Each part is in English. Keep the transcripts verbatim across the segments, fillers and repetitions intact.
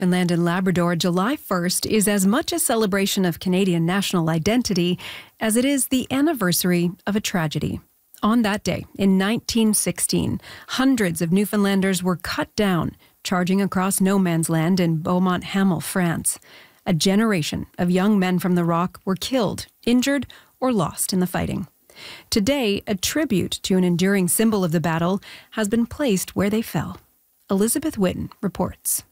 Newfoundland and Labrador, July first is as much a celebration of Canadian national identity as it is the anniversary of a tragedy. On that day, in nineteen sixteen, hundreds of Newfoundlanders were cut down, charging across no man's land in Beaumont-Hamel, France. A generation of young men from the Rock were killed, injured, or lost in the fighting. Today, a tribute to an enduring symbol of the battle has been placed where they fell. Elizabeth Whitten reports.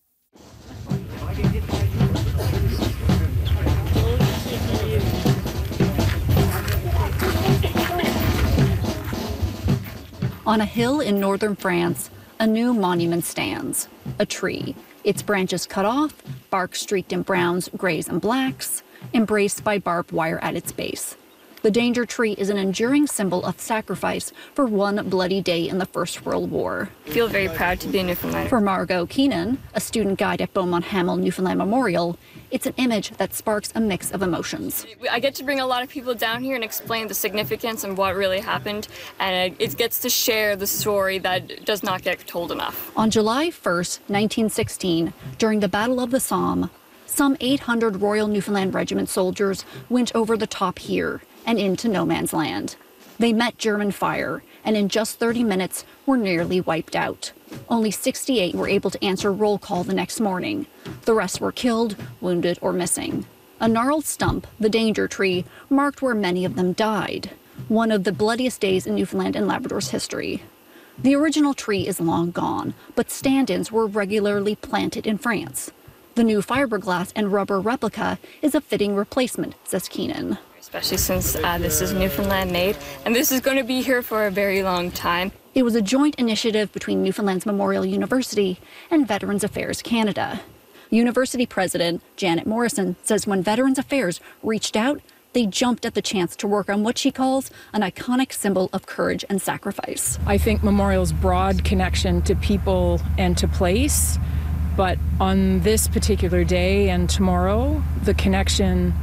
On a hill in northern France, a new monument stands, a tree, its branches cut off, bark streaked in browns, grays, and blacks, embraced by barbed wire at its base. The danger tree is an enduring symbol of sacrifice for one bloody day in the First World War. I feel very proud to be a Newfoundlander. For Margot Keenan, a student guide at Beaumont-Hamel Newfoundland Memorial, it's an image that sparks a mix of emotions. I get to bring a lot of people down here and explain the significance and what really happened, and it gets to share the story that does not get told enough. On July first, nineteen sixteen, during the Battle of the Somme, some eight hundred Royal Newfoundland Regiment soldiers went over the top here and into no man's land. They met German fire, and in just thirty minutes were nearly wiped out. Only sixty-eight were able to answer roll call the next morning. The rest were killed, wounded, or missing. A gnarled stump, the danger tree, marked where many of them died, one of the bloodiest days in Newfoundland and Labrador's history. The original tree is long gone, but stand-ins were regularly planted in France. The new fiberglass and rubber replica is a fitting replacement, says Keenan. Especially since uh, this is Newfoundland made, and this is going to be here for a very long time. It was a joint initiative between Newfoundland's Memorial University and Veterans Affairs Canada. University president Janet Morrison says when Veterans Affairs reached out, they jumped at the chance to work on what she calls an iconic symbol of courage and sacrifice. I think Memorial's broad connection to people and to place, but on this particular day and tomorrow, the connection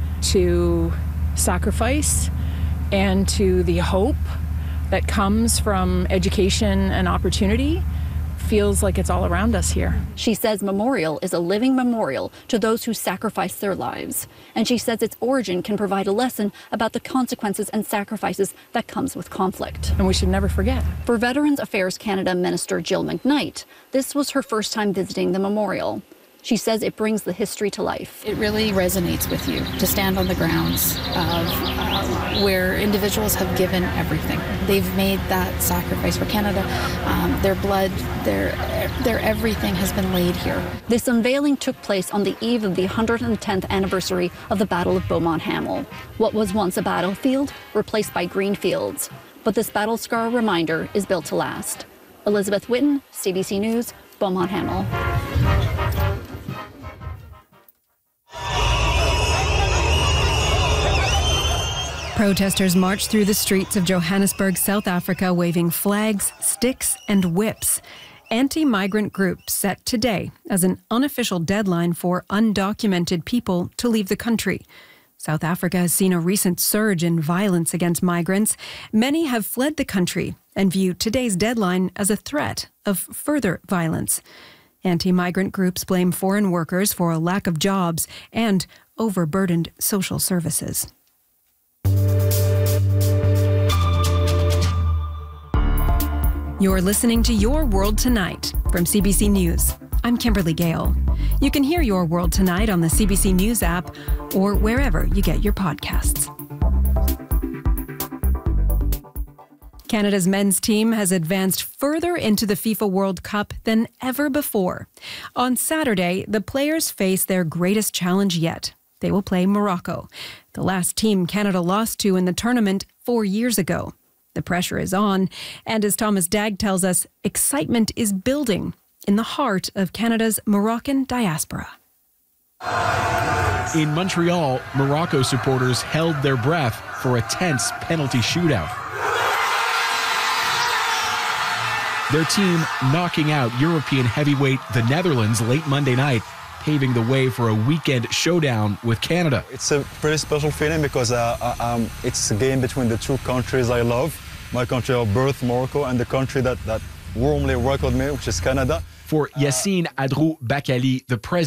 to sacrifice and to the hope that comes from education and opportunity feels like it's all around us here. She says Memorial is a living memorial to those who sacrificed their lives. And she says its origin can provide a lesson about the consequences and sacrifices that comes with conflict. And we should never forget. For Veterans Affairs Canada Minister Jill McKnight, this was her first time visiting the memorial. She says it brings the history to life. It really resonates with you to stand on the grounds of uh, where individuals have given everything. They've made that sacrifice for Canada. Um, their blood, their, their everything has been laid here. This unveiling took place on the eve of the one hundred tenth anniversary of the Battle of Beaumont-Hamel. What was once a battlefield, replaced by green fields. But this battle scar reminder is built to last. Elizabeth Whitten, C B C News, Beaumont-Hamel. Protesters marched through the streets of Johannesburg, South Africa, waving flags, sticks, and whips. Anti-migrant groups set today as an unofficial deadline for undocumented people to leave the country. South Africa has seen a recent surge in violence against migrants. Many have fled the country and view today's deadline as a threat of further violence. Anti-migrant groups blame foreign workers for a lack of jobs and overburdened social services. You're listening to Your World Tonight from C B C News. I'm Kimberly Gale. You can hear Your World Tonight on the C B C News app or wherever you get your podcasts. Canada's men's team has advanced further into the FIFA World Cup than ever before. On Saturday, the players face their greatest challenge yet. They will play Morocco, the last team Canada lost to in the tournament four years ago. The pressure is on, and as Thomas Dagg tells us, excitement is building in the heart of Canada's Moroccan diaspora. In Montreal, Morocco supporters held their breath for a tense penalty shootout. Their team knocking out European heavyweight the Netherlands late Monday night, paving the way for a weekend showdown with Canada. It's a pretty special feeling because uh, um, it's a game between the two countries I love. My country of birth, Morocco, and the country that, that warmly welcomed me, which is Canada. For Yassine Adrou Bakali, the president